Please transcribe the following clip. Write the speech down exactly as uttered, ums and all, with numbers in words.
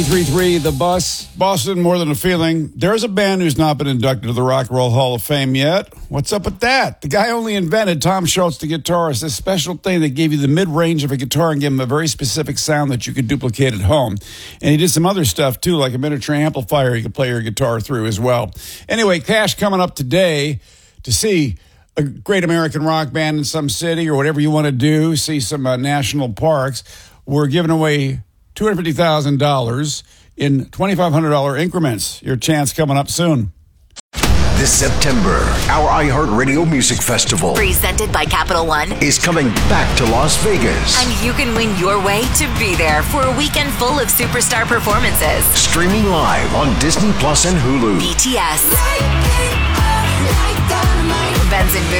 three three The Bus, Boston, More Than a Feeling. There's a band who's not been inducted to the Rock and Roll Hall of Fame yet. What's up with that? The guy only invented, Tom Schultz, the guitarist, this special thing that gave you the mid-range of a guitar and gave him a very specific sound that you could duplicate at home. And he did some other stuff, too, like a miniature amplifier you could play your guitar through as well. Anyway, Cash coming up today to see a great American rock band in some city or whatever you want to do, see some uh, national parks. We're giving away two hundred fifty thousand dollars in twenty-five hundred dollars increments. Your chance coming up soon. This September, our iHeartRadio Music Festival, presented by Capital One, is coming back to Las Vegas. And you can win your way to be there for a weekend full of superstar performances. Streaming live on Disney Plus and Hulu. B T S. Benson Boone.